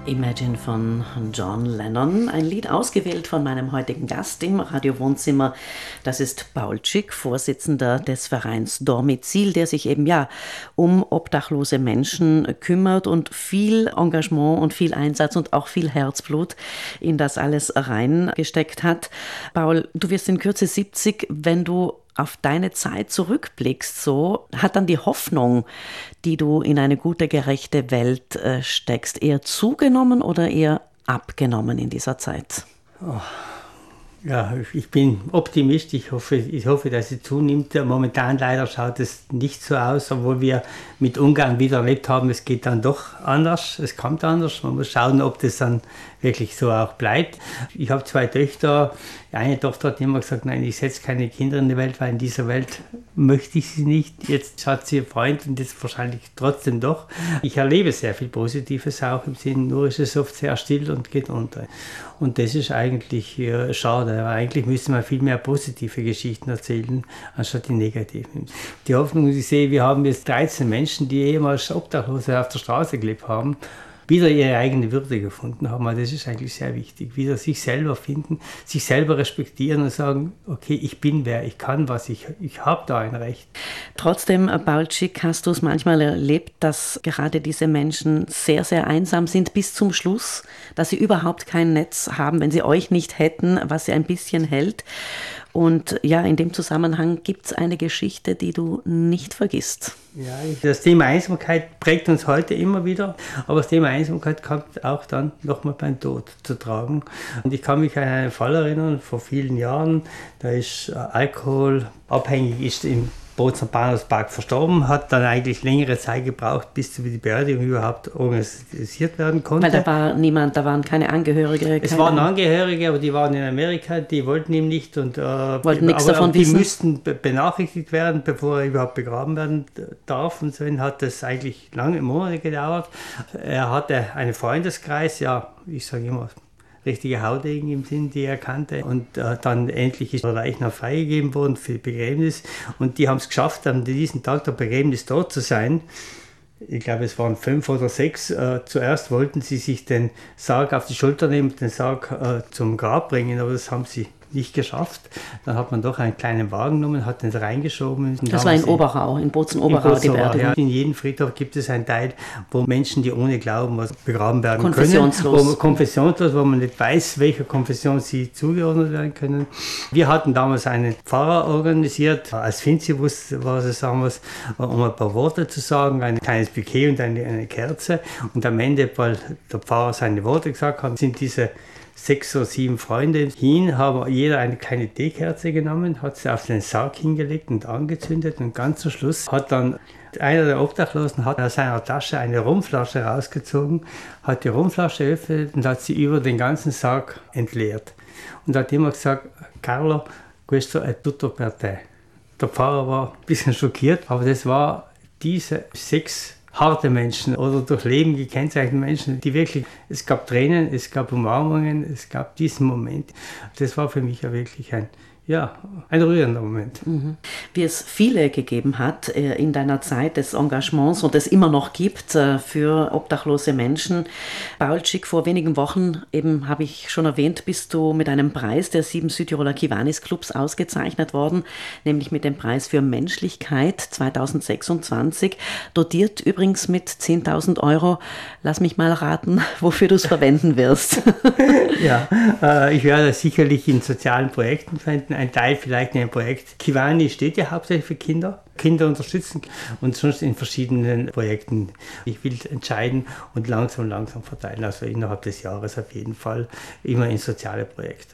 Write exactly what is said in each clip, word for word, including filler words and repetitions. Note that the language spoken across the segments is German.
Imagine von John Lennon, ein Lied ausgewählt von meinem heutigen Gast im Radio-Wohnzimmer. Das ist Paul Schick, Vorsitzender des Vereins Dormizil, der sich eben ja um obdachlose Menschen kümmert und viel Engagement und viel Einsatz und auch viel Herzblut in das alles reingesteckt hat. Paul, du wirst in Kürze siebzig, wenn du auf deine Zeit zurückblickst, so hat dann die Hoffnung, die du in eine gute, gerechte Welt äh, steckst, eher zugenommen oder eher abgenommen in dieser Zeit? Oh. Ja, ich bin Optimist. Ich hoffe, ich hoffe, dass sie zunimmt. Momentan leider schaut es nicht so aus, obwohl wir mit Ungarn wieder erlebt haben, es geht dann doch anders, es kommt anders. Man muss schauen, ob das dann wirklich so auch bleibt. Ich habe zwei Töchter. Eine Tochter hat immer gesagt, nein, ich setze keine Kinder in die Welt, weil in dieser Welt möchte ich sie nicht. Jetzt hat sie einen Freund und jetzt wahrscheinlich trotzdem doch. Ich erlebe sehr viel Positives auch im Sinn, nur ist es oft sehr still und geht unter. Und das ist eigentlich äh, schade. Aber eigentlich müsste man viel mehr positive Geschichten erzählen, anstatt die negativen. Die Hoffnung, die ich sehe, wir haben jetzt dreizehn Menschen, die ehemals Obdachlose auf der Straße gelebt haben, wieder ihre eigene Würde gefunden haben. Also das ist eigentlich sehr wichtig. Wieder sich selber finden, sich selber respektieren und sagen, okay, ich bin wer, ich kann was, ich, ich habe da ein Recht. Trotzdem, Paul Schick, hast du es manchmal erlebt, dass gerade diese Menschen sehr, sehr einsam sind bis zum Schluss, dass sie überhaupt kein Netz haben, wenn sie euch nicht hätten, was sie ein bisschen hält. Und ja, in dem Zusammenhang gibt es eine Geschichte, die du nicht vergisst. Ja, das Thema Einsamkeit prägt uns heute immer wieder, aber das Thema Einsamkeit kommt auch dann nochmal beim Tod zu tragen. Und ich kann mich an einen Fall erinnern, vor vielen Jahren, da ist alkoholabhängig, ist im Bozener Bahnhofspark verstorben, hat dann eigentlich längere Zeit gebraucht, bis die Beerdigung überhaupt organisiert werden konnte. Weil da war niemand, da waren keine Angehörige. Keine es waren Angehörige, aber die waren in Amerika, die wollten ihm nicht und äh, wollten nichts aber davon die wissen. müssten benachrichtigt werden, bevor er überhaupt begraben werden darf. Und so hat das eigentlich lange Monate gedauert. Er hatte einen Freundeskreis, ja, ich sage immer, richtige Haudegen im Sinn, die er kannte. Und äh, dann endlich ist der Leichnam freigegeben worden für das Begräbnis. Und die haben es geschafft, an diesem Tag der Begräbnis dort zu sein. Ich glaube, es waren fünf oder sechs. Äh, zuerst wollten sie sich den Sarg auf die Schulter nehmen und den Sarg äh, zum Grab bringen, aber das haben sie nicht geschafft. Dann hat man doch einen kleinen Wagen genommen, hat den reingeschoben. Das war in Oberau, in Bozen-Oberau die Beerdigung. Ja. In jedem Friedhof gibt es einen Teil, wo Menschen, die ohne Glauben was begraben werden konfessionslos. können. Wo, konfessionslos, wo man nicht weiß, welcher Konfession sie zugeordnet werden können. Wir hatten damals einen Pfarrer organisiert, als Finzibus war es damals, um ein paar Worte zu sagen, ein kleines Bouquet und eine, eine Kerze. Und am Ende, weil der Pfarrer seine Worte gesagt hat, sind diese sechs oder sieben Freunde hin, haben jeder eine kleine Teekerze genommen, hat sie auf den Sarg hingelegt und angezündet und ganz zum Schluss hat dann einer der Obdachlosen hat aus seiner Tasche eine Rumflasche rausgezogen, hat die Rumflasche geöffnet und hat sie über den ganzen Sarg entleert. Und hat immer gesagt, Carlo, questo è tutto per te. Der Pfarrer war ein bisschen schockiert, aber das war diese sechs harte Menschen oder durch Leben gekennzeichnete Menschen, die wirklich, es gab Tränen, es gab Umarmungen, es gab diesen Moment. Das war für mich ja wirklich ein, ja, ein rührender Moment. Mhm. Wie es viele gegeben hat in deiner Zeit des Engagements und es immer noch gibt für obdachlose Menschen. Paul Schick, vor wenigen Wochen, eben habe ich schon erwähnt, bist du mit einem Preis der sieben Südtiroler Kiwanis-Clubs ausgezeichnet worden, nämlich mit dem Preis für Menschlichkeit zweitausendsechsundzwanzig, dotiert übrigens mit zehntausend Euro. Lass mich mal raten, wofür du es verwenden wirst. Ja, äh, ich werde es sicherlich in sozialen Projekten verwenden. Ein Teil vielleicht in einem Projekt. Kiwani steht ja hauptsächlich für Kinder, Kinder unterstützen und sonst in verschiedenen Projekten. Ich will entscheiden und langsam, langsam verteilen, also innerhalb des Jahres auf jeden Fall, immer in soziale Projekte.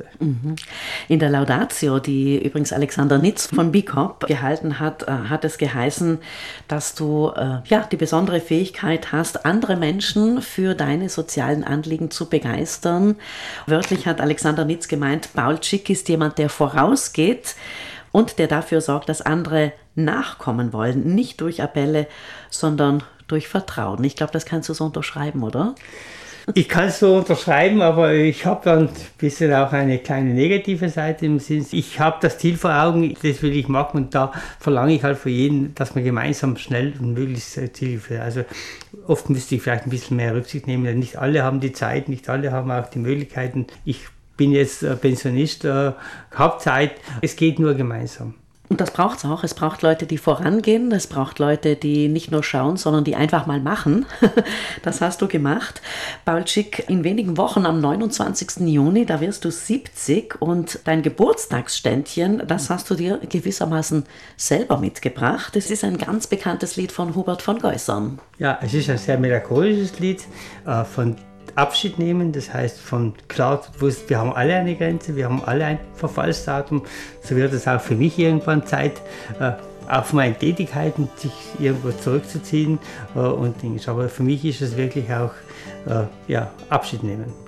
In der Laudatio, die übrigens Alexander Nitz von B C O P gehalten hat, hat es geheißen, dass du äh, ja, die besondere Fähigkeit hast, andere Menschen für deine sozialen Anliegen zu begeistern. Wörtlich hat Alexander Nitz gemeint, Paul Schick ist jemand, der vorausgeht und der dafür sorgt, dass andere nachkommen wollen, nicht durch Appelle, sondern durch Vertrauen. Ich glaube, das kannst du so unterschreiben, oder? Ich kann es so unterschreiben, aber ich habe dann ein bisschen auch eine kleine negative Seite im Sinn. Ich habe das Ziel vor Augen, das will ich machen und da verlange ich halt von jedem, dass man gemeinsam schnell und möglichst Ziel für. Also oft müsste ich vielleicht ein bisschen mehr Rücksicht nehmen, denn nicht alle haben die Zeit, nicht alle haben auch die Möglichkeiten. Ich bin jetzt Pensionist, äh, habe Zeit, es geht nur gemeinsam. Und das braucht es auch. Es braucht Leute, die vorangehen. Es braucht Leute, die nicht nur schauen, sondern die einfach mal machen. Das hast du gemacht. Paul Schick, in wenigen Wochen am neunundzwanzigsten Juni, da wirst du siebzig und dein Geburtstagsständchen, das hast du dir gewissermaßen selber mitgebracht. Es ist ein ganz bekanntes Lied von Hubert von Geusern. Ja, es ist ein sehr melancholisches Lied äh, von Abschied nehmen, das heißt von klar bewusst, wir haben alle eine Grenze, wir haben alle ein Verfallsdatum, so wird es auch für mich irgendwann Zeit, äh, auch von meinen Tätigkeiten sich irgendwo zurückzuziehen äh, und Dinge. Aber für mich ist es wirklich auch äh, ja, Abschied nehmen.